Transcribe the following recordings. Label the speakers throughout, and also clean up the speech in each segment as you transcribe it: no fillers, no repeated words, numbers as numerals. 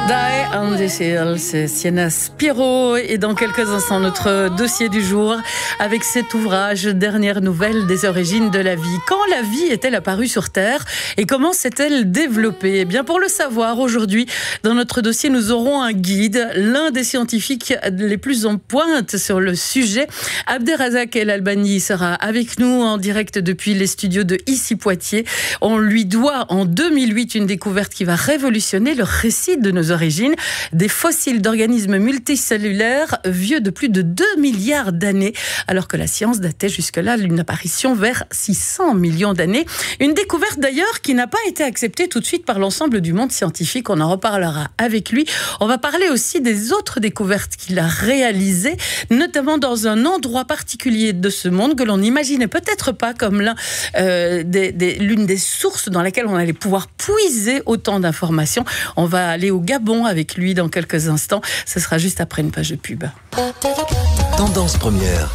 Speaker 1: C'est Sienna Spiro et dans quelques instants notre dossier du jour avec cet ouvrage Dernière nouvelle des origines de la vie. Quand la vie est-elle apparue sur Terre et comment s'est-elle développée? Eh bien pour le savoir aujourd'hui dans notre dossier nous aurons un guide, l'un des scientifiques les plus en pointe sur le sujet. Abderrazak El Albani sera avec nous en direct depuis les studios de Ici Poitiers. On lui doit en 2008 une découverte qui va révolutionner le récit de nos origines, des fossiles d'organismes multicellulaires vieux de plus de 2 milliards d'années, alors que la science datait jusque-là d'une apparition vers 600 millions d'années. Une découverte d'ailleurs qui n'a pas été acceptée tout de suite par l'ensemble du monde scientifique. On en reparlera avec lui. On va parler aussi des autres découvertes qu'il a réalisées, notamment dans un endroit particulier de ce monde que l'on n'imaginait peut-être pas comme l'une des sources dans laquelle on allait pouvoir puiser autant d'informations. On va aller au Gabon avec lui dans quelques instants. Ce sera juste après une page de pub.
Speaker 2: Tendance première.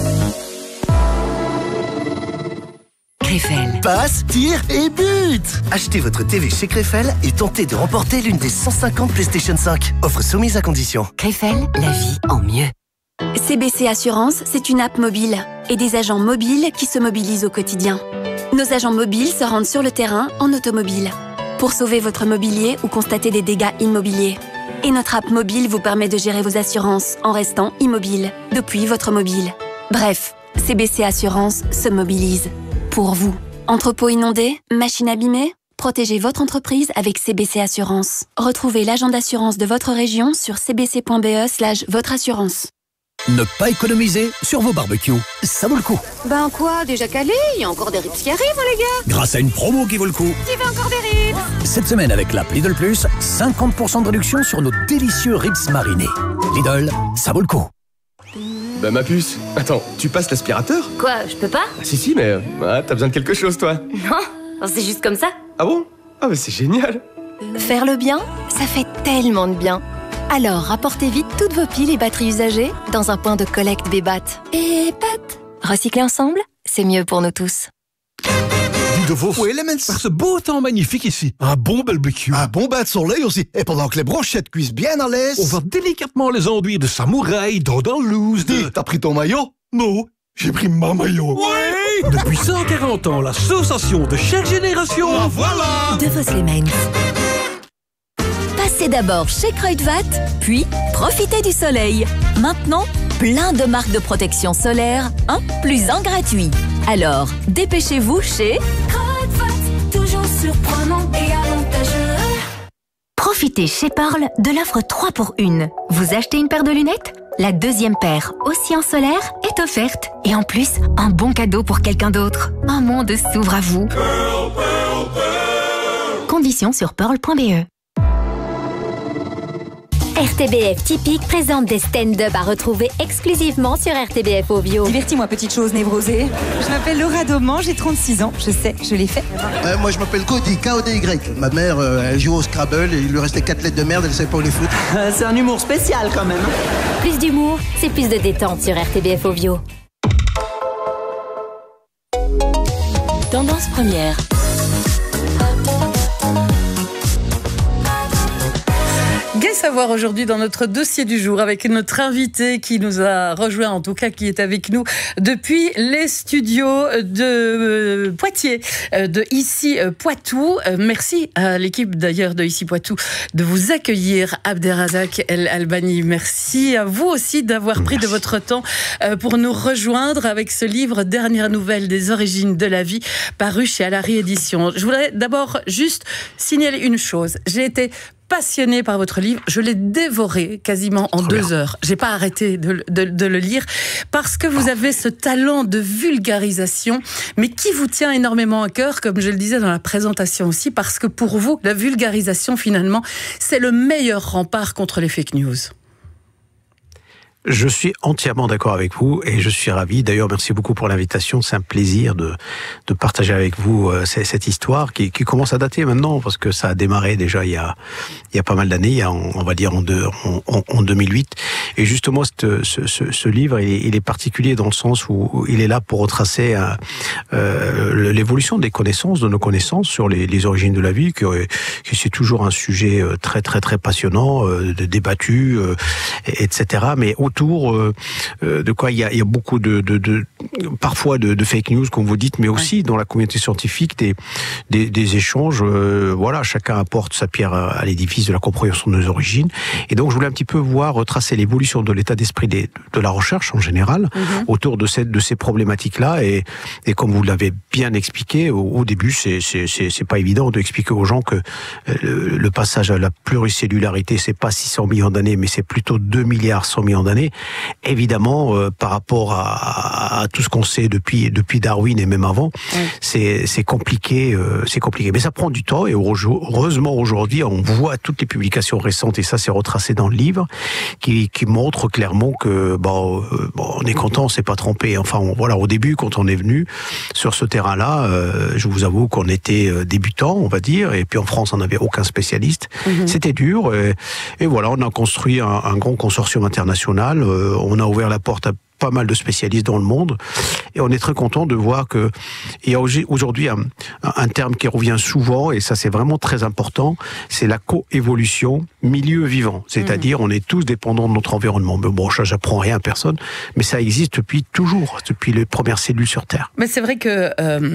Speaker 3: Krefel.
Speaker 2: Passe, tire et but. Achetez votre TV chez Krefel et tentez de remporter l'une des 150 PlayStation 5. Offre soumise à condition.
Speaker 3: Krefel, la vie en mieux.
Speaker 4: CBC Assurance, c'est une app mobile et des agents mobiles qui se mobilisent au quotidien. Nos agents mobiles se rendent sur le terrain en automobile pour sauver votre mobilier ou constater des dégâts immobiliers. Et notre app mobile vous permet de gérer vos assurances en restant immobile depuis votre mobile. Bref, CBC Assurance se mobilise pour vous. Entrepôt inondé, machine abîmée? Protégez votre entreprise avec CBC Assurance. Retrouvez l'agent d'assurance de votre région sur cbc.be/votre assurance.
Speaker 5: Ne pas économiser sur vos barbecues, ça vaut le coup.
Speaker 6: Ben quoi, déjà calé? Il y a encore des ribs qui arrivent, les gars.
Speaker 5: Grâce à une promo qui vaut le coup.
Speaker 6: Qui veut encore des ribs?
Speaker 5: Cette semaine avec l'app Lidl Plus, 50% de réduction sur nos délicieux ribs marinés. Lidl, ça vaut le coup.
Speaker 7: Bah ma puce, attends, tu passes l'aspirateur?
Speaker 6: Quoi, je peux pas?
Speaker 7: Ah, si, mais t'as besoin de quelque chose, toi.
Speaker 6: Non, c'est juste comme ça.
Speaker 7: Ah bon? Ah bah c'est génial.
Speaker 8: Faire le bien, ça fait tellement de bien. Alors, rapportez vite toutes vos piles et batteries usagées dans un point de collecte Bébat. Et recycler ensemble, c'est mieux pour nous tous.
Speaker 9: De vos Elements. Par ce beau temps magnifique ici. Un bon barbecue. Un bon bain de soleil aussi. Et pendant que les brochettes cuisent bien à l'aise, on va délicatement les enduire de samouraï, d'eau loose. T'as pris ton maillot? Non, j'ai pris ma maillot. Ouais. Depuis 140 ans, l'association de chaque génération. Ah, voilà.
Speaker 3: De vos Elements. Passez d'abord chez Kruidvat, puis profitez du soleil. Maintenant, plein de marques de protection solaire, un plus un gratuit. Alors, dépêchez-vous chez Kruidvat, toujours surprenant et avantageux. Profitez chez Pearl de l'offre 3 pour 1. Vous achetez une paire de lunettes? La deuxième paire, aussi en solaire, est offerte. Et en plus, un bon cadeau pour quelqu'un d'autre. Un monde s'ouvre à vous. Pearl, Pearl, Pearl. Conditions sur pearl.be.
Speaker 10: RTBF Typique présente des stand-up à retrouver exclusivement sur RTBF Ovio.
Speaker 11: Divertis-moi, petite chose névrosée. Je m'appelle Laura Dauman, j'ai 36 ans. Je sais, je l'ai fait.
Speaker 12: Moi, je m'appelle Cody, K-O-D-Y. Ma mère, elle joue au Scrabble et il lui restait 4 lettres de merde, elle savait pas où les foutre.
Speaker 11: C'est un humour spécial, quand même.
Speaker 10: Plus d'humour, c'est plus de détente sur RTBF Ovio.
Speaker 3: Tendance première.
Speaker 1: Gai savoir aujourd'hui dans notre dossier du jour avec notre invité qui nous a rejoint, en tout cas qui est avec nous depuis les studios de Poitiers, de Ici Poitou. Merci à l'équipe d'ailleurs de Ici Poitou de vous accueillir, Abderrazak El Albani. Merci à vous aussi d'avoir pris de votre temps pour nous rejoindre avec ce livre Dernière nouvelle des origines de la vie, paru chez Alary Éditions. Je voudrais d'abord juste signaler une chose. J'ai été passionnée par votre livre, je l'ai dévoré quasiment en 2 heures. J'ai pas arrêté de le lire parce que vous avez ce talent de vulgarisation, mais qui vous tient énormément à cœur, comme je le disais dans la présentation aussi, parce que pour vous, la vulgarisation finalement, c'est le meilleur rempart contre les fake news.
Speaker 13: Je suis entièrement d'accord avec vous et je suis ravi. D'ailleurs, merci beaucoup pour l'invitation. C'est un plaisir de partager avec vous cette histoire qui commence à dater maintenant parce que ça a démarré déjà il y a pas mal d'années, on va dire en 2008. Et justement, ce livre, il est particulier dans le sens où il est là pour retracer l'évolution des connaissances, de nos connaissances sur les origines de la vie, que c'est toujours un sujet très très très passionnant, débattu, etc. Mais autour de quoi il y a beaucoup parfois de fake news, comme vous dites, mais aussi dans la communauté scientifique des échanges. Voilà, chacun apporte sa pierre à l'édifice de la compréhension de nos origines. Et donc, je voulais un petit peu retracer l'évolution de l'état d'esprit de la recherche en général autour de ces problématiques-là. Et comme vous l'avez bien expliqué, au début, c'est pas évident d'expliquer aux gens que le passage à la pluricellularité, c'est pas 600 millions d'années, mais c'est plutôt 2 milliards 100 millions d'années. Évidemment, par rapport à tout ce qu'on sait depuis Darwin et même avant, c'est compliqué, mais ça prend du temps. Et heureusement aujourd'hui, on voit toutes les publications récentes, et ça c'est retracé dans le livre, qui montrent clairement que on est content, on s'est pas trompé. Enfin, voilà, au début, quand on est venu sur ce terrain-là, je vous avoue qu'on était débutants, on va dire, et puis en France, on n'avait aucun spécialiste. C'était dur, et voilà, on a construit un grand consortium international. On a ouvert la porte à pas mal de spécialistes dans le monde, et on est très content de voir que il y a aujourd'hui un terme qui revient souvent, et ça c'est vraiment très important, c'est la coévolution milieu vivant, c'est-à-dire on est tous dépendants de notre environnement. Mais bon, ça j'apprends rien à personne, mais ça existe depuis les premières cellules sur Terre.
Speaker 1: Mais c'est vrai que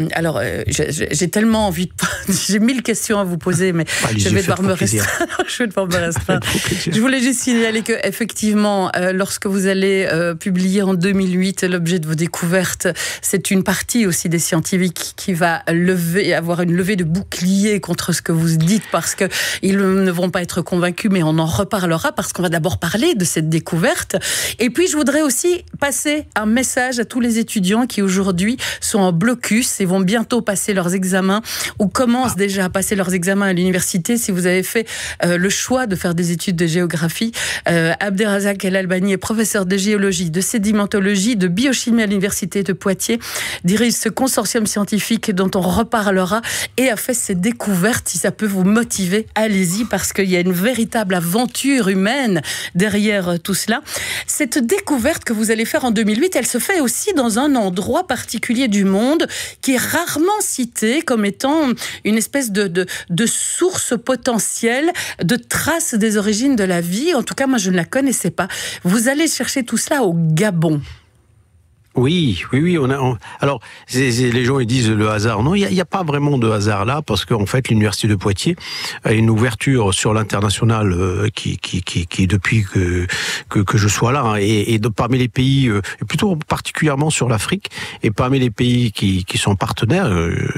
Speaker 1: j'ai tellement envie j'ai 1000 questions à vous poser, mais je vais devoir me restreindre. Je voulais juste signaler que effectivement, lorsque vous allez publier en 2008 l'objet de vos découvertes, c'est une partie aussi des scientifiques qui va avoir une levée de bouclier contre ce que vous dites, parce que ils ne vont pas être convaincus, mais on en reparlera, parce qu'on va d'abord parler de cette découverte. Et puis je voudrais aussi passer un message à tous les étudiants qui aujourd'hui sont en blocus et vont bientôt passer leurs examens, ou commencent déjà à passer leurs examens à l'université. Si vous avez fait le choix de faire des études de géographie, Abderrazak El Albani est professeur de géologie, de sédimentologie, de biochimie à l'université de Poitiers, dirige ce consortium scientifique dont on reparlera, et a fait ces découvertes. Si ça peut vous motiver, allez-y, parce qu'il y a une véritable aventure humaine derrière tout cela. Cette découverte que vous allez faire en 2008, elle se fait aussi dans un endroit particulier du monde qui est rarement cité comme étant une espèce de source potentielle de traces des origines de la vie. En tout cas, moi, je ne la connaissais pas. Vous allez chercher tout cela au Gabon.
Speaker 13: Oui. Alors, les gens ils disent le hasard. Non, il y a pas vraiment de hasard là, parce qu'en fait, l'université de Poitiers a une ouverture sur l'international qui depuis que je sois là, et parmi les pays, et plutôt particulièrement sur l'Afrique, et parmi les pays qui sont partenaires,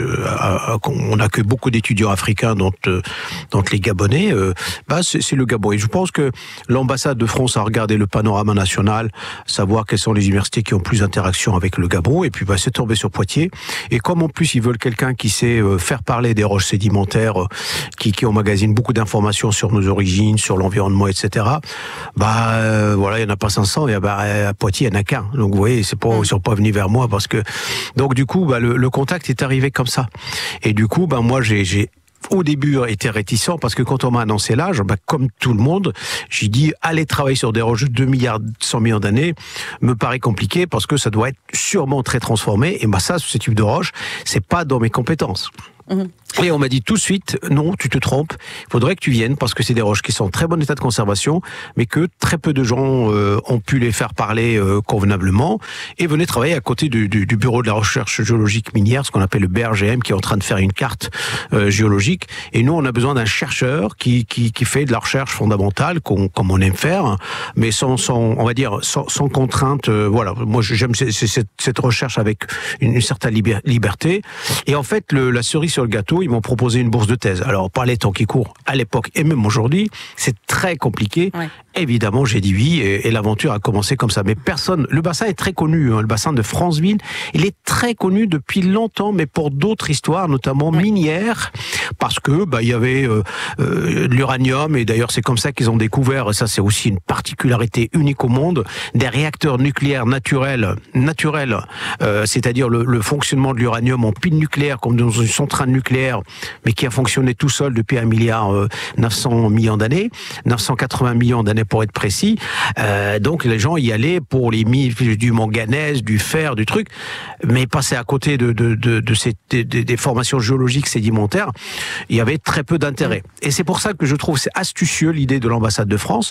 Speaker 13: on accueille beaucoup d'étudiants africains, dont les Gabonais. C'est le Gabon. Et je pense que l'ambassade de France a regardé le panorama national, savoir quelles sont les universités qui ont plus d'intérêt avec le Gabon, et puis c'est tombé sur Poitiers. Et comme en plus ils veulent quelqu'un qui sait faire parler des roches sédimentaires, qui emmagasine beaucoup d'informations sur nos origines, sur l'environnement, etc. Voilà, il n'y en a pas 500, et à Poitiers il n'y en a qu'un. Donc vous voyez, ils sont pas venus vers moi, parce que donc du coup le contact est arrivé comme ça. Et du coup moi j'ai au début était réticent, parce que quand on m'a annoncé l'âge, comme tout le monde, j'ai dit aller travailler sur des roches de 2 milliards 100 millions d'années me paraît compliqué, parce que ça doit être sûrement très transformé, et ça, ce type de roche, c'est pas dans mes compétences. Et on m'a dit tout de suite, non, tu te trompes, il faudrait que tu viennes, parce que c'est des roches qui sont en très bon état de conservation, mais que très peu de gens ont pu les faire parler convenablement, et venez travailler à côté du bureau de la recherche géologique minière, ce qu'on appelle le BRGM, qui est en train de faire une carte géologique. Et nous, on a besoin d'un chercheur qui fait de la recherche fondamentale, comme on aime faire, mais sans contrainte. Voilà, moi j'aime cette recherche avec une certaine liberté. Et en fait, la cerise sur le gâteau, ils m'ont proposé une bourse de thèse. Alors, par les temps qui courent, à l'époque et même aujourd'hui, c'est très compliqué. Ouais. Évidemment, j'ai dit oui, et l'aventure a commencé comme ça. Mais le bassin est très connu, le bassin de Franceville, il est très connu depuis longtemps, mais pour d'autres histoires, notamment minières, parce que il y avait de l'uranium, et d'ailleurs c'est comme ça qu'ils ont découvert, et ça c'est aussi une particularité unique au monde, des réacteurs nucléaires naturels, c'est-à-dire le fonctionnement de l'uranium en pile nucléaire, comme dans une centrale centrale nucléaire, mais qui a fonctionné tout seul depuis 1 milliard 900 millions d'années, 980 millions d'années pour être précis. Donc les gens y allaient pour du manganèse, du fer, du truc, mais passer à côté des formations géologiques sédimentaires, il y avait très peu d'intérêt. Et c'est pour ça que je trouve c'est astucieux l'idée de l'ambassade de France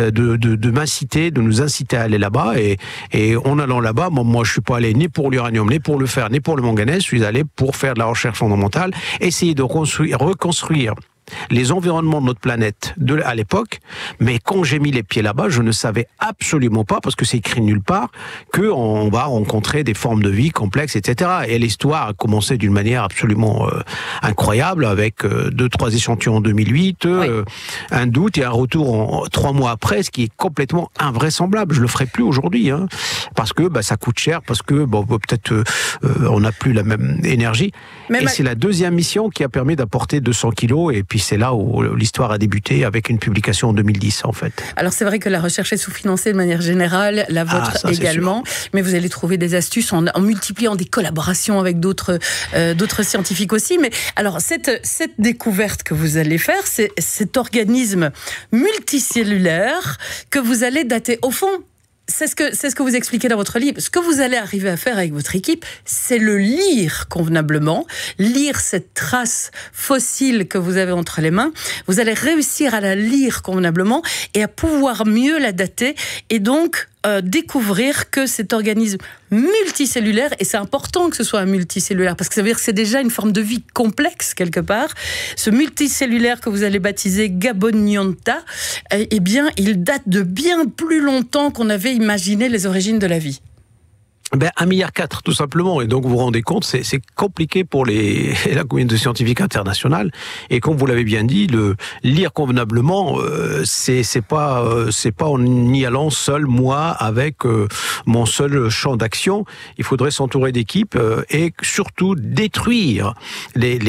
Speaker 13: de m'inciter, de nous inciter à aller là-bas. Et en allant là-bas, moi je suis pas allé ni pour l'uranium, ni pour le fer, ni pour le manganèse. Je suis allé pour faire de la recherche fondamentale, essayer de reconstruire les environnements de notre planète à l'époque, mais quand j'ai mis les pieds là-bas, je ne savais absolument pas, parce que c'est écrit nulle part, qu'on va rencontrer des formes de vie complexes, etc. Et l'histoire a commencé d'une manière absolument incroyable, avec 2-3 échantillons en 2008, un doute et un retour 3 mois après, ce qui est complètement invraisemblable. Je le ferai plus aujourd'hui, parce que ça coûte cher, parce que peut-être on n'a plus la même énergie. C'est la deuxième mission qui a permis d'apporter 200 kilos, et puis c'est là où l'histoire a débuté, avec une publication en 2010 en fait. Alors
Speaker 1: c'est vrai que la recherche est sous-financée de manière générale, la vôtre également, mais vous allez trouver des astuces en multipliant des collaborations avec d'autres scientifiques aussi. Mais alors cette découverte que vous allez faire, c'est cet organisme multicellulaire que vous allez dater. Au fond, c'est ce que vous expliquez dans votre livre. Ce que vous allez arriver à faire avec votre équipe, c'est le lire convenablement, lire cette trace fossile que vous avez entre les mains. Vous allez réussir à la lire convenablement et à pouvoir mieux la dater, et donc découvrir que cet organisme multicellulaire, et c'est important que ce soit un multicellulaire, parce que ça veut dire que c'est déjà une forme de vie complexe quelque part, ce multicellulaire que vous allez baptiser Gabonianta, eh bien, il date de bien plus longtemps qu'on avait imaginé les origines de la vie.
Speaker 13: 1,4 milliard tout simplement, et donc vous vous rendez compte, c'est compliqué pour la communauté scientifique internationale, et comme vous l'avez bien dit, le lire convenablement, c'est pas en y allant seul, moi, avec mon seul champ d'action. Il faudrait s'entourer d'équipes et surtout détruire les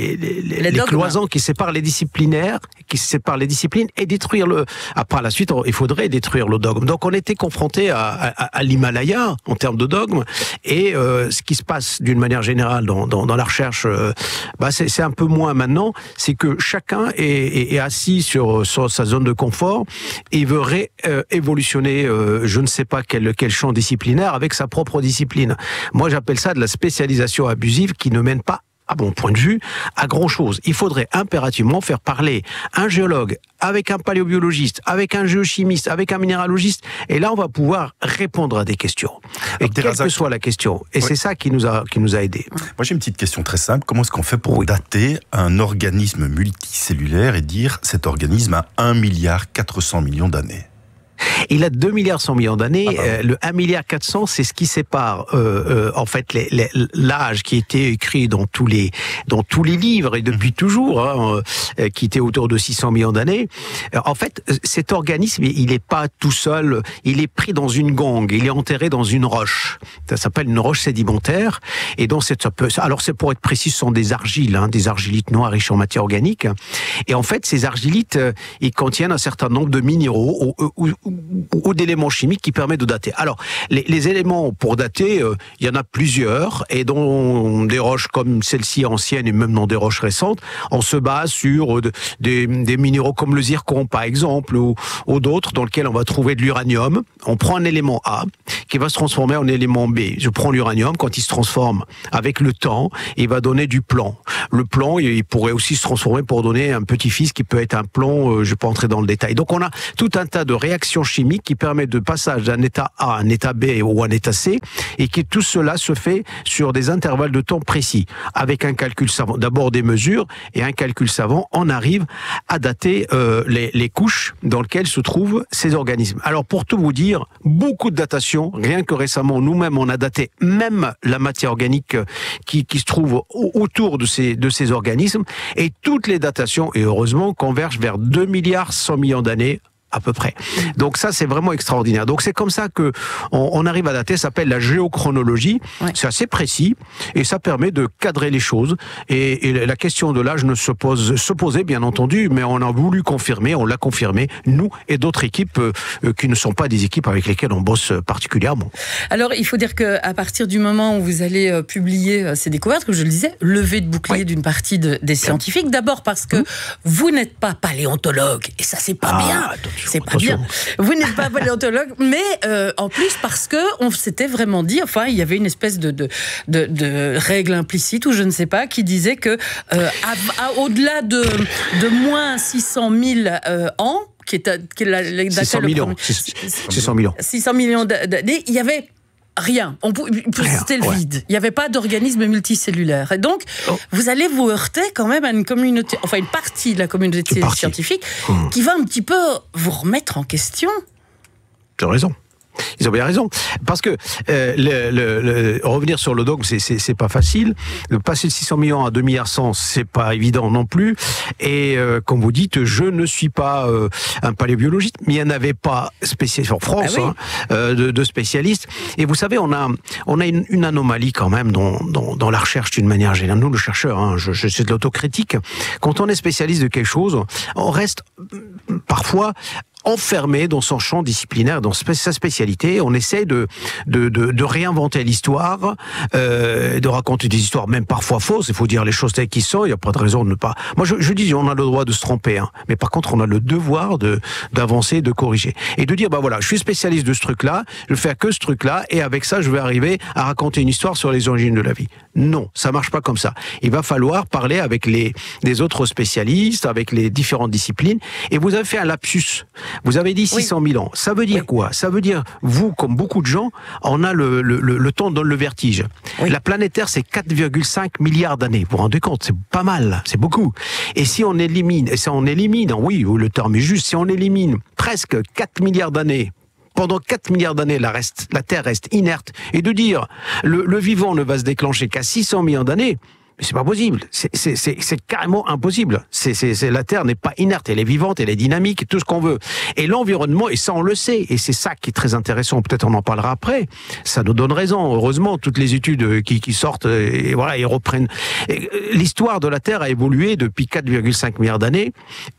Speaker 13: cloisons qui séparent les disciplines, et détruire après, la suite, il faudrait détruire le dogme. Donc on était confronté à l'Himalaya en termes de dogme, et ce qui se passe d'une manière générale dans la recherche, c'est un peu moins maintenant, c'est que chacun est assis sur sa zone de confort et veut évolutionner je ne sais pas quel champ disciplinaire avec sa propre discipline. Moi j'appelle ça de la spécialisation abusive qui ne mène pas, à mon point de vue, à grand chose. Il faudrait impérativement faire parler un géologue avec un paléobiologiste, avec un géochimiste, avec un minéralogiste, et là on va pouvoir répondre à des questions. Et quelle que soit la question. Et c'est ça qui nous a aidés.
Speaker 14: Moi j'ai une petite question très simple. Comment est-ce qu'on fait pour dater un organisme multicellulaire et dire cet organisme a 1,4 milliard d'années ?
Speaker 13: Il a 2,1 milliards d'années. Le 1,4 milliard, c'est ce qui sépare en fait l'âge qui était écrit dans tous les livres et depuis toujours, qui était autour de 600 millions d'années. En fait, cet organisme, il n'est pas tout seul. Il est pris dans une gangue. Il est enterré dans une roche. Ça s'appelle une roche sédimentaire. Et donc alors c'est, pour être précis, ce sont des argiles, des argilites noires riches en matière organique. Et en fait, ces argilites, ils contiennent un certain nombre de minéraux ou d'éléments chimiques qui permettent de dater. Alors, les éléments pour dater, il y en a plusieurs, et dans des roches comme celle-ci ancienne et même dans des roches récentes, on se base sur des minéraux comme le zircon, par exemple, ou d'autres dans lesquels on va trouver de l'uranium. On prend un élément A qui va se transformer en élément B. Je prends l'uranium, quand il se transforme avec le temps, il va donner du plomb. Le plomb, il pourrait aussi se transformer pour donner un petit-fils qui peut être un plomb, je ne vais pas entrer dans le détail. Donc on a tout un tas de réactions chimiques qui permettent de passage d'un état A à un état B ou un état C, et que tout cela se fait sur des intervalles de temps précis. Avec un calcul savant, d'abord des mesures, et un calcul savant, on arrive à dater les couches dans lesquelles se trouvent ces organismes. Alors pour tout vous dire, beaucoup de datations, rien que récemment, nous-mêmes, on a daté même la matière organique qui se trouve autour de ces organismes, et toutes les datations, et heureusement, convergent vers 2,1 milliards d'années à peu près. Donc ça, c'est vraiment extraordinaire. Donc c'est comme ça que on arrive à dater. Ça s'appelle la géochronologie. Ouais. C'est assez précis et ça permet de cadrer les choses. Et la question de l'âge se posait bien entendu, mais on a voulu confirmer, on l'a confirmé, nous et d'autres équipes qui ne sont pas des équipes avec lesquelles on bosse particulièrement.
Speaker 1: Alors il faut dire qu'à partir du moment où vous allez publier ces découvertes, comme je le disais, levée de bouclier d'une partie des scientifiques, d'abord parce que vous n'êtes pas paléontologue, et ça c'est pas bien. C'est pas bien. Vous n'êtes pas paléontologue, mais en plus parce que on s'était vraiment dit, enfin, il y avait une espèce de règle implicite ou je ne sais pas qui disait que au-delà de moins 600 000 ans, qui est la
Speaker 13: 600 millions. 600 millions.
Speaker 1: 600 millions d'années, il y avait rien. C'était le vide. Il n'y avait pas d'organisme multicellulaire. Et donc, vous allez vous heurter quand même à une communauté, enfin une partie de la communauté scientifique qui va un petit peu vous remettre en question.
Speaker 13: Tu as raison. Ils ont bien raison. Parce que revenir sur le dogme, c'est pas facile. De passer de 600 millions à 2 milliards 100, c'est pas évident non plus. Et comme vous dites, je ne suis pas un paléobiologiste, mais il n'y en avait pas spécialiste en France, de spécialistes. Et vous savez, on a une anomalie quand même dans la recherche d'une manière générale. Nous, le chercheur, je suis de l'autocritique. Quand on est spécialiste de quelque chose, on reste parfois enfermé dans son champ disciplinaire, dans sa spécialité. On essaie de réinventer l'histoire, de raconter des histoires même parfois fausses. Il faut dire les choses telles qu'elles sont. Il n'y a pas de raison de ne pas. Moi, je dis, on a le droit de se tromper, mais par contre, on a le devoir d'avancer, de corriger et de dire, voilà, je suis spécialiste de ce truc-là, je fais que ce truc-là, et avec ça, je vais arriver à raconter une histoire sur les origines de la vie. Non, ça marche pas comme ça. Il va falloir parler avec les autres spécialistes, avec les différentes disciplines. Et vous avez fait un lapsus. Vous avez dit 600 000 ans. Ça veut dire quoi? Ça veut dire, vous, comme beaucoup de gens, on a le temps donne le vertige. La planète Terre, c'est 4,5 milliards d'années. Vous vous rendez compte? C'est pas mal, c'est beaucoup. Et si on élimine, oui, le terme est juste, si on élimine presque 4 milliards d'années, pendant 4 milliards d'années, la Terre reste inerte, et de dire, le vivant ne va se déclencher qu'à 600 millions d'années, c'est pas possible. C'est carrément impossible. La Terre n'est pas inerte. Elle est vivante, elle est dynamique, tout ce qu'on veut. Et l'environnement, et ça on le sait, et c'est ça qui est très intéressant, peut-être on en parlera après, ça nous donne raison. Heureusement, toutes les études qui sortent, et voilà, ils reprennent. L'histoire de la Terre a évolué depuis 4,5 milliards d'années,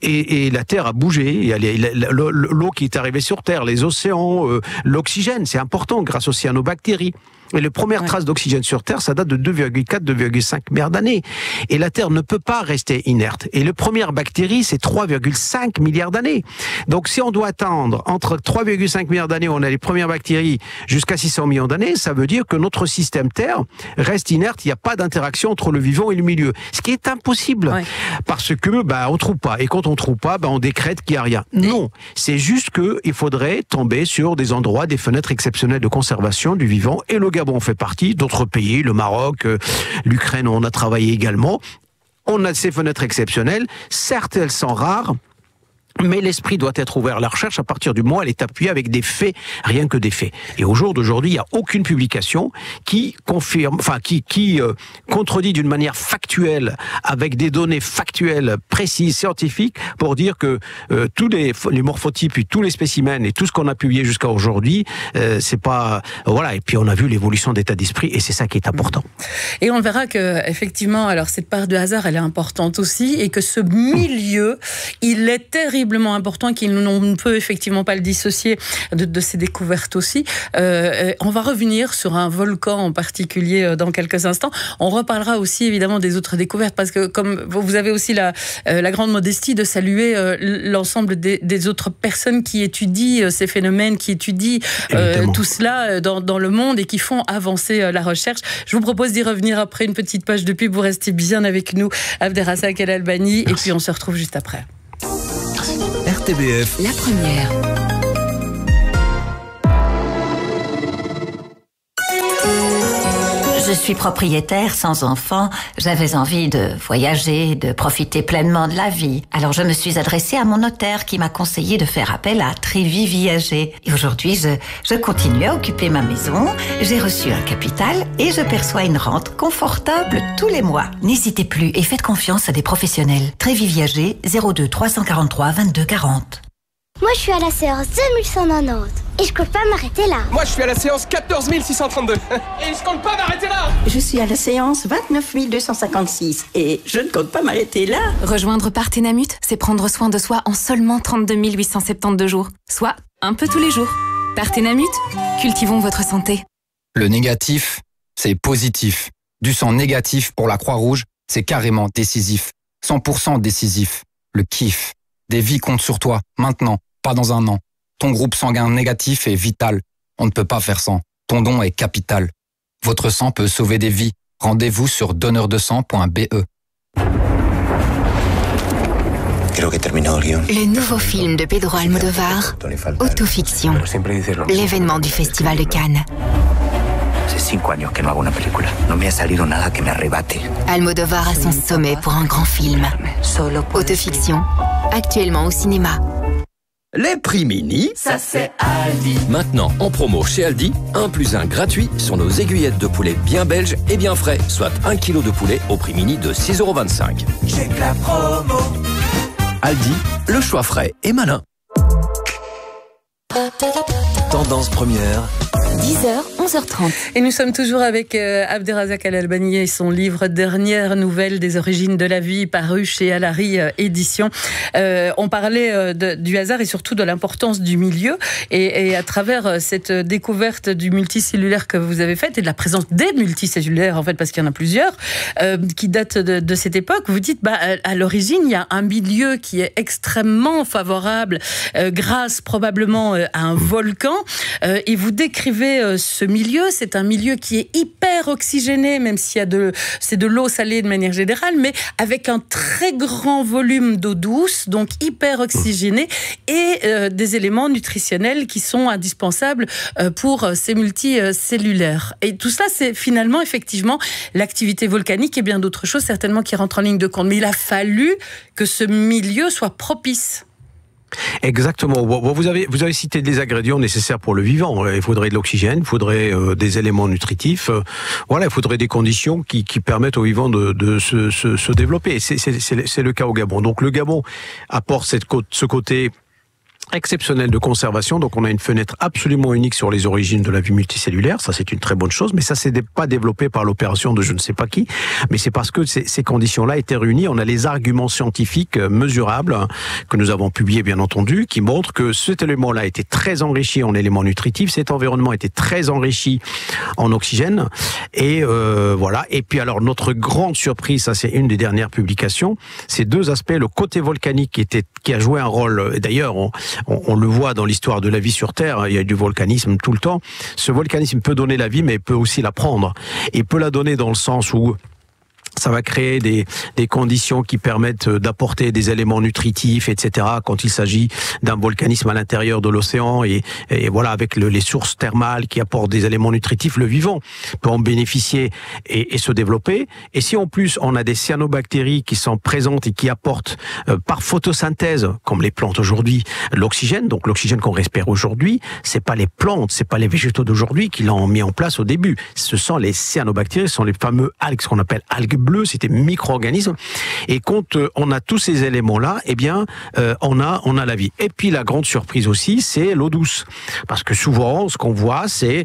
Speaker 13: et la Terre a bougé. Il y a l'eau qui est arrivée sur Terre, les océans, l'oxygène, c'est important grâce aux cyanobactéries. Et les premières traces d'oxygène sur Terre, ça date de 2,4-2,5 milliards d'années. Et la Terre ne peut pas rester inerte. Et les premières bactéries, c'est 3,5 milliards d'années. Donc si on doit attendre entre 3,5 milliards d'années, où on a les premières bactéries, jusqu'à 600 millions d'années, ça veut dire que notre système Terre reste inerte. Il n'y a pas d'interaction entre le vivant et le milieu. Ce qui est impossible. Parce que, on trouve pas. Et quand on trouve pas, on décrète qu'il n'y a rien. Non. C'est juste qu'il faudrait tomber sur des endroits, des fenêtres exceptionnelles de conservation du vivant, et le Gabon fait partie, d'autres pays, le Maroc, l'Ukraine, on a travaillé également. On a ces fenêtres exceptionnelles. Certes, elles sont rares, mais l'esprit doit être ouvert à la recherche à partir du moment où elle est appuyée avec des faits, rien que des faits. Et au jour d'aujourd'hui, il n'y a aucune publication qui confirme, qui contredit d'une manière factuelle, avec des données factuelles, précises, scientifiques, pour dire que tous les morphotypes, et tous les spécimens et tout ce qu'on a publié jusqu'à aujourd'hui, c'est pas, voilà. Et puis on a vu l'évolution d'état d'esprit, et c'est ça qui est important.
Speaker 1: Et on verra que effectivement, alors cette part de hasard, elle est importante aussi, et que ce milieu, il est terriblement important, qu'il ne peut effectivement pas le dissocier de ces découvertes aussi. On va revenir sur un volcan en particulier dans quelques instants. On reparlera aussi évidemment des autres découvertes, parce que comme vous avez aussi la grande modestie de saluer l'ensemble des autres personnes qui étudient ces phénomènes, qui étudient tout cela dans le monde et qui font avancer la recherche. Je vous propose d'y revenir après une petite page de pub. Vous restez bien avec nous, Abderrazak El Albani, et puis on se retrouve juste après.
Speaker 2: RTBF,
Speaker 3: la première.
Speaker 15: Je suis propriétaire sans enfant. J'avais envie de voyager, de profiter pleinement de la vie. Alors je me suis adressée à mon notaire qui m'a conseillé de faire appel à Trévis Viager. Et aujourd'hui, je continue à occuper ma maison. J'ai reçu un capital et je perçois une rente confortable tous les mois. N'hésitez plus et faites confiance à des professionnels. Trévis Viager, 02 343 22 40.
Speaker 16: Moi, je suis à la séance 2190 et je compte pas m'arrêter là.
Speaker 7: Moi, je suis à la séance 14632 et je compte pas m'arrêter là.
Speaker 17: Je suis à la séance 29256 et je ne compte pas m'arrêter là.
Speaker 18: Rejoindre Partenamut, c'est prendre soin de soi en seulement 32 872 jours, soit un peu tous les jours. Partenamut, cultivons votre santé.
Speaker 19: Le négatif, c'est positif. Du sang négatif pour la Croix-Rouge, c'est carrément décisif. 100% décisif. Le kiff. Des vies comptent sur toi, maintenant, pas dans un an. Ton groupe sanguin négatif est vital. On ne peut pas faire sans. Ton don est capital. Votre sang peut sauver des vies. Rendez-vous sur donneurdesang.be.
Speaker 20: Le nouveau film de Pedro Almodóvar, Autofiction, l'événement du Festival de Cannes.
Speaker 21: Hace 5 años que no hago una película. No me ha salido nada que me arrebate.
Speaker 20: Almodóvar à son sommet pour un grand film. Autofiction, actuellement au cinéma.
Speaker 22: Les prix mini,
Speaker 20: ça c'est Aldi.
Speaker 22: Maintenant en promo chez Aldi, 1 + 1 gratuit sur nos aiguillettes de poulet bien belges et bien frais, soit 1 kg de poulet au prix mini de 6,25 €.
Speaker 20: Check la promo.
Speaker 22: Aldi, le choix frais et malin. Tendance première.
Speaker 3: 10h, 11h30.
Speaker 1: Et nous sommes toujours avec Abderrazak Al-Albani et son livre Dernière nouvelle des origines de la vie, paru chez Alary Éditions. On parlait du hasard et surtout de l'importance du milieu. Et à travers cette découverte du multicellulaire que vous avez faite et de la présence des multicellulaires, en fait, parce qu'il y en a plusieurs, qui datent de cette époque, vous dites, à l'origine, il y a un milieu qui est extrêmement favorable, grâce probablement à un volcan. Et vous décrivez ce milieu, c'est un milieu qui est hyper oxygéné, même s'il y a c'est de l'eau salée de manière générale, mais avec un très grand volume d'eau douce, donc hyper oxygéné, et des éléments nutritionnels qui sont indispensables pour ces multicellulaires. Et tout cela, c'est finalement, effectivement, l'activité volcanique et bien d'autres choses, certainement, qui rentrent en ligne de compte. Mais il a fallu que ce milieu soit propice.
Speaker 13: Exactement. Vous avez cité des ingrédients nécessaires pour le vivant. Il faudrait de l'oxygène, il faudrait des éléments nutritifs. Voilà, il faudrait des conditions qui permettent au vivant de se développer. C'est le cas au Gabon. Donc le Gabon apporte ce côté exceptionnel de conservation, donc on a une fenêtre absolument unique sur les origines de la vie multicellulaire, ça c'est une très bonne chose, mais ça c'est pas développé par l'opération de je ne sais pas qui, mais c'est parce que ces conditions-là étaient réunies. On a les arguments scientifiques mesurables que nous avons publiés bien entendu, qui montrent que cet élément-là était très enrichi en éléments nutritifs, cet environnement était très enrichi en oxygène, et voilà. Et puis alors notre grande surprise, ça c'est une des dernières publications, c'est deux aspects, le côté volcanique qui a joué un rôle, d'ailleurs on le voit dans l'histoire de la vie sur Terre, il y a du volcanisme tout le temps. Ce volcanisme peut donner la vie, mais peut aussi la prendre. Il peut la donner dans le sens où ça va créer des conditions qui permettent d'apporter des éléments nutritifs, etc. quand il s'agit d'un volcanisme à l'intérieur de l'océan et voilà, avec les sources thermales qui apportent des éléments nutritifs, le vivant peut en bénéficier et se développer. Et si en plus on a des cyanobactéries qui sont présentes et qui apportent par photosynthèse, comme les plantes aujourd'hui, l'oxygène, donc l'oxygène qu'on respire aujourd'hui, c'est pas les plantes, c'est pas les végétaux d'aujourd'hui qui l'ont mis en place au début. Ce sont les cyanobactéries, ce sont les fameux algues, ce qu'on appelle algues bleues, c'était micro-organismes. Et quand on a tous ces éléments-là, eh bien, on a la vie. Et puis la grande surprise aussi, c'est l'eau douce, parce que souvent, ce qu'on voit, c'est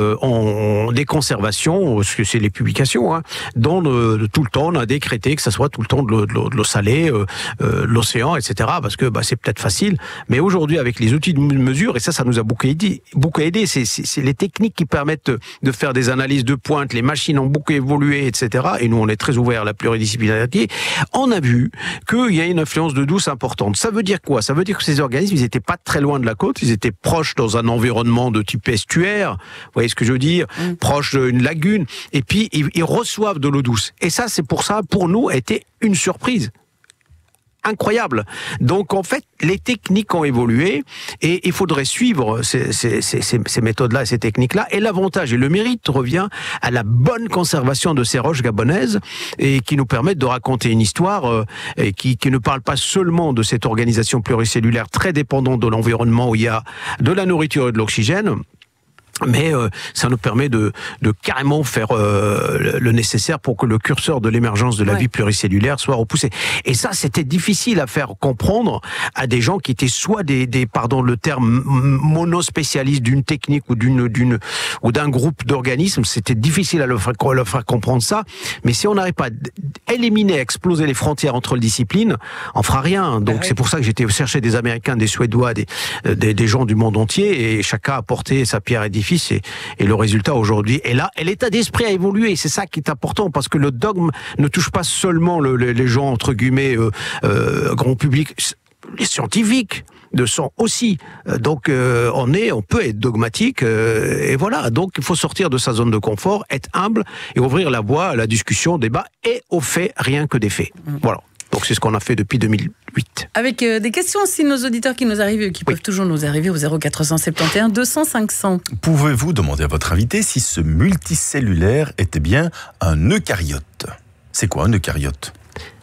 Speaker 13: des conservations, parce que c'est les publications, hein, dont tout le temps on a décrété que ça soit tout le temps de l'eau salée, l'océan, etc. Parce que c'est peut-être facile, mais aujourd'hui avec les outils de mesure, et ça nous a beaucoup aidé. C'est les techniques qui permettent de faire des analyses de pointe. Les machines ont beaucoup évolué, etc. Et nous, on est très ouvert à la pluridisciplinarité. On a vu qu'il y a une influence de douce importante. Ça veut dire quoi? Ça veut dire que ces organismes, ils étaient pas très loin de la côte, ils étaient proches dans un environnement de type estuaire, vous voyez ce que je veux dire, proche d'une lagune, et puis ils reçoivent de l'eau douce. Et ça, c'est pour ça, pour nous, a été une surprise. Incroyable. Donc en fait, les techniques ont évolué et il faudrait suivre ces méthodes-là et ces techniques-là. Et l'avantage et le mérite revient à la bonne conservation de ces roches gabonaises et qui nous permettent de raconter une histoire qui ne parle pas seulement de cette organisation pluricellulaire très dépendante de l'environnement où il y a de la nourriture et de l'oxygène, Mais ça nous permet de carrément faire le nécessaire pour que le curseur de l'émergence de la vie pluricellulaire soit repoussé. Et ça, c'était difficile à faire comprendre à des gens qui étaient soit pardon le terme, monospécialistes d'une technique ou d'un groupe d'organismes. C'était difficile à leur faire comprendre ça. Mais si on n'arrive pas à éliminer, à exploser les frontières entre les disciplines, on fera rien. Donc c'est pour ça que j'étais chercher des Américains, des Suédois, des gens du monde entier, et chacun a apporté sa pierre édifice. Et le résultat aujourd'hui est là. Et l'état d'esprit a évolué. C'est ça qui est important, parce que le dogme ne touche pas seulement les gens, entre guillemets, grand public. Les scientifiques le sont aussi. Donc on peut être dogmatique, et voilà. Donc il faut sortir de sa zone de confort, être humble et ouvrir la voie à la discussion, au débat et aux faits, rien que des faits. Voilà. Donc c'est ce qu'on a fait depuis 2008.
Speaker 1: Avec des questions aussi de nos auditeurs qui nous arrivent, qui peuvent toujours nous arriver au 0471 200 500.
Speaker 14: Pouvez-vous demander à votre invité si ce multicellulaire était bien un eucaryote? C'est quoi un eucaryote?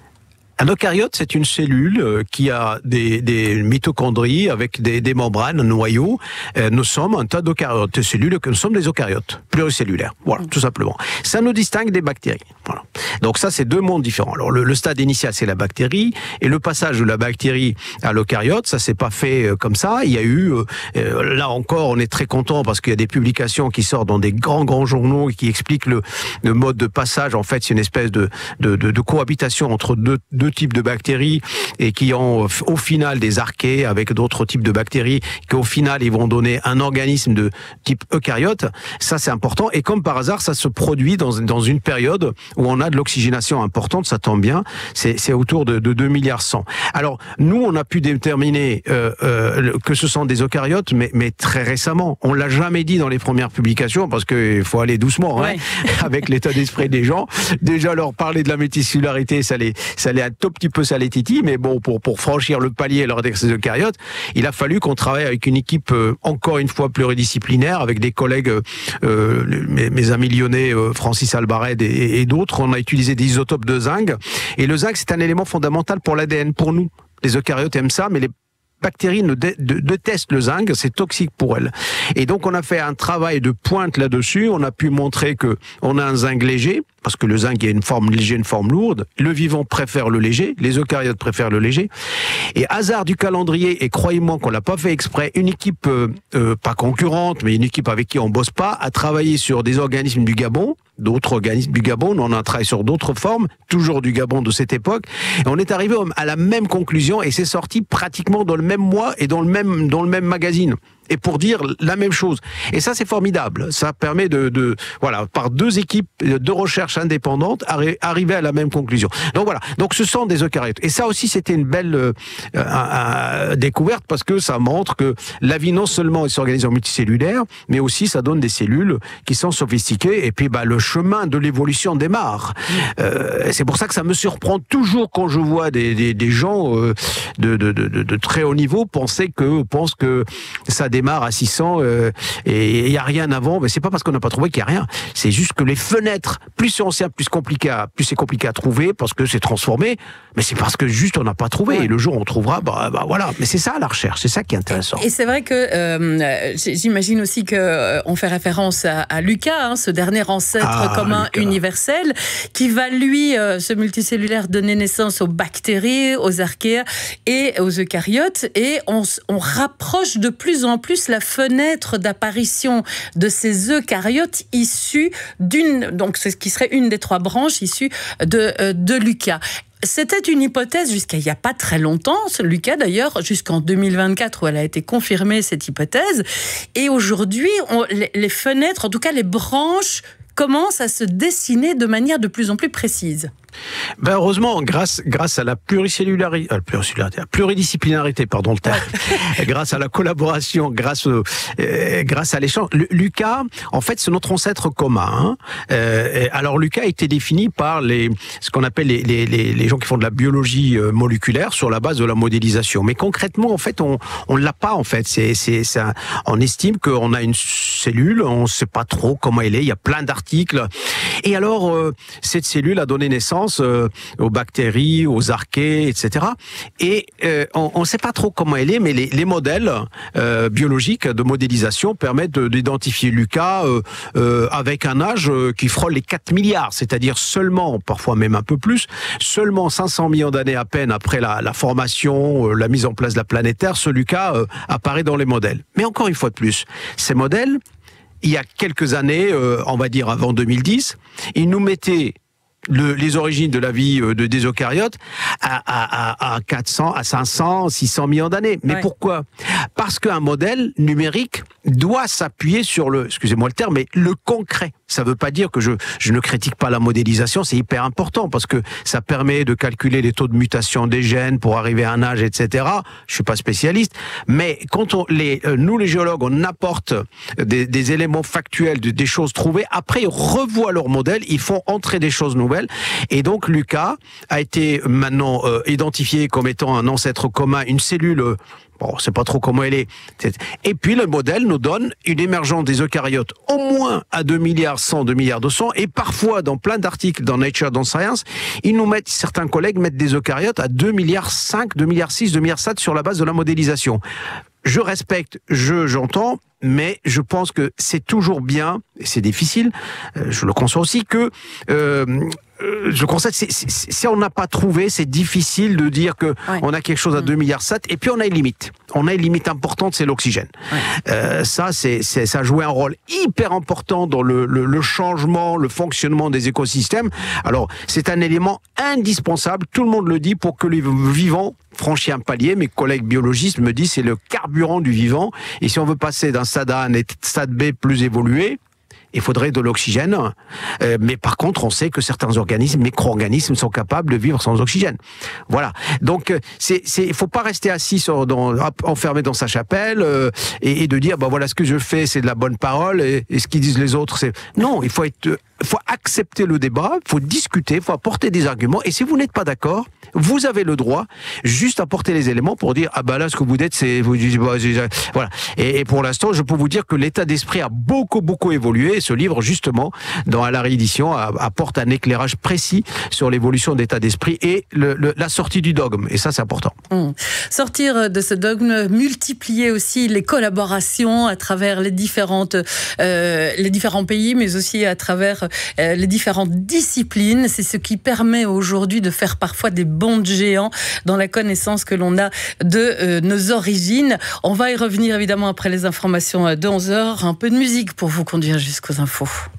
Speaker 13: Un eucaryote, c'est une cellule qui a des mitochondries avec des membranes, un noyau. Nous sommes un tas d'eucaryotes, des cellules, nous sommes des eucaryotes pluricellulaires. Voilà, tout simplement. Ça nous distingue des bactéries. Voilà. Donc ça, c'est deux mondes différents. Alors le stade initial, c'est la bactérie, et le passage de la bactérie à l'eucaryote, ça s'est pas fait comme ça. Il y a eu, là encore, on est très content parce qu'il y a des publications qui sortent dans des grands journaux qui expliquent le mode de passage. En fait, c'est une espèce de cohabitation entre deux types de bactéries, et qui ont au final des archées avec d'autres types de bactéries, qui au final ils vont donner un organisme de type eucaryote. Ça, c'est important, et comme par hasard, ça se produit dans une période où on a de l'oxygénation importante. Ça tombe bien, c'est autour de 2 milliards 100. Alors nous, on a pu déterminer que ce sont des eucaryotes, mais très récemment. On l'a jamais dit dans les premières publications, parce qu'il faut aller doucement, hein, avec l'état d'esprit des gens. Déjà leur parler de la multicellularité, ça les un tout petit peu, ça les titille, mais bon, pour franchir le palier et leur dire que c'est eucaryotes, il a fallu qu'on travaille avec une équipe encore une fois pluridisciplinaire, avec des collègues, mes amis lyonnais, Francis Albared et d'autres. On a utilisé des isotopes de zinc, et le zinc, c'est un élément fondamental pour l'ADN, pour nous. Les eucaryotes aiment ça, mais les bactéries détestent le zinc, c'est toxique pour elles. Et donc on a fait un travail de pointe là-dessus. On a pu montrer que on a un zinc léger, parce que le zinc, il y a une forme légère, une forme lourde. Le vivant préfère le léger, les eucaryotes préfèrent le léger. Et hasard du calendrier, et croyez-moi qu'on l'a pas fait exprès, une équipe pas concurrente, mais une équipe avec qui on bosse pas, a travaillé sur des organismes du Gabon, d'autres organismes du Gabon. On a travaillé sur d'autres formes, toujours du Gabon de cette époque. Et on est arrivé à la même conclusion, et c'est sorti pratiquement dans le même mois et dans le même magazine. Et pour dire la même chose. Et ça, c'est formidable. Ça permet voilà, par deux équipes de recherche indépendantes, arriver à la même conclusion. Donc voilà. Donc ce sont des eucaryotes. Et ça aussi, c'était une belle découverte, parce que ça montre que la vie, non seulement elle s'organise en multicellulaire, mais aussi ça donne des cellules qui sont sophistiquées. Et puis, le chemin de l'évolution démarre. C'est pour ça que ça me surprend toujours quand je vois des gens de très haut niveau pensent que ça démarre à 600 et il n'y a rien avant. Mais c'est pas parce qu'on n'a pas trouvé qu'il n'y a rien. C'est juste que les fenêtres, plus c'est ancien, plus c'est compliqué à trouver, parce que c'est transformé. Mais c'est parce que juste on n'a pas trouvé. Et le jour où on trouvera, voilà. Mais c'est ça la recherche, c'est ça qui est intéressant.
Speaker 1: Et c'est vrai que j'imagine aussi que on fait référence à Lucas, ce dernier ancêtre commun universel, qui va lui, ce multicellulaire, donner naissance aux bactéries, aux archéas et aux eucaryotes. Et on rapproche de plus en plus la fenêtre d'apparition de ces eucaryotes issus donc ce qui serait une des 3 branches issues de Lucas. C'était une hypothèse jusqu'à il n'y a pas très longtemps, Lucas d'ailleurs, jusqu'en 2024 où elle a été confirmée, cette hypothèse. Et aujourd'hui, les fenêtres, en tout cas les branches, commencent à se dessiner de manière de plus en plus précise.
Speaker 13: Heureusement, grâce à la pluridisciplinarité, pardon le terme, grâce à la collaboration, grâce à l'échange. Lucas, en fait, c'est notre ancêtre commun. Alors Lucas a été défini par ce qu'on appelle les gens qui font de la biologie moléculaire sur la base de la modélisation. Mais concrètement, en fait, on l'a pas. En fait, on estime qu'on a une cellule, on sait pas trop comment elle est. Il y a plein d'articles. Et alors, cette cellule a donné naissance aux bactéries, aux archées, etc. Et on ne sait pas trop comment elle est, mais les modèles biologiques de modélisation permettent d'identifier Lucas avec un âge qui frôle les 4 milliards, c'est-à-dire seulement, parfois même un peu plus, seulement 500 millions d'années à peine après la formation, la mise en place de la planète Terre, ce Lucas apparaît dans les modèles. Mais encore une fois de plus, ces modèles, il y a quelques années, on va dire avant 2010, ils nous mettaient les origines de la vie des eucaryotes à 400, à 500, 600 millions d'années. Mais pourquoi ? Parce qu'un modèle numérique doit s'appuyer sur excusez-moi le terme, mais le concret. Ça ne veut pas dire que je ne critique pas la modélisation, c'est hyper important parce que ça permet de calculer les taux de mutation des gènes pour arriver à un âge, etc. Je suis pas spécialiste, mais quand nous les géologues, on apporte des éléments factuels, des choses trouvées, après ils revoient leur modèle, ils font entrer des choses nouvelles, et donc Lucas a été maintenant identifié comme étant un ancêtre commun, une cellule. Bon, on ne sait pas trop comment elle est. Et puis, le modèle nous donne une émergence des eucaryotes au moins à 2 milliards 100, 2 milliards 200. Et parfois, dans plein d'articles, dans Nature, dans Science, certains collègues mettent des eucaryotes à 2 milliards 5, 2 milliards 6, 2 milliards 7 sur la base de la modélisation. Je respecte, j'entends, mais je pense que c'est toujours bien, et c'est difficile, je le conçois aussi, que je constate, si on n'a pas trouvé, c'est difficile de dire que on a quelque chose à 2 milliards 7, et puis on a une limite. On a une limite importante, c'est l'oxygène. Ça a joué un rôle hyper important dans le changement, le fonctionnement des écosystèmes. Alors, c'est un élément indispensable, tout le monde le dit, pour que les vivants franchissent un palier. Mes collègues biologistes me disent c'est le carburant du vivant, et si on veut passer d'un stade A à un stade B plus évolué, il faudrait de l'oxygène, mais par contre, on sait que certains organismes, micro-organismes, sont capables de vivre sans oxygène. Voilà. Donc, il faut pas rester assis enfermé dans sa chapelle et de dire, voilà, ce que je fais, c'est de la bonne parole, et ce qu'ils disent les autres, c'est... Non, il faut accepter le débat, il faut discuter, il faut apporter des arguments, et si vous n'êtes pas d'accord, vous avez le droit juste apporter les éléments pour dire, là, ce que vous dites, c'est... Voilà. Et pour l'instant, je peux vous dire que l'état d'esprit a beaucoup, beaucoup évolué. Ce livre, justement, à la réédition, apporte un éclairage précis sur l'évolution d'état d'esprit et la sortie du dogme. Et ça, c'est important.
Speaker 1: Sortir de ce dogme, multiplier aussi les collaborations à travers les différents pays, mais aussi à travers les différentes disciplines. C'est ce qui permet aujourd'hui de faire parfois des bonds de géants dans la connaissance que l'on a de nos origines. On va y revenir évidemment après les informations de 11h. Un peu de musique pour vous conduire jusqu'aux infos.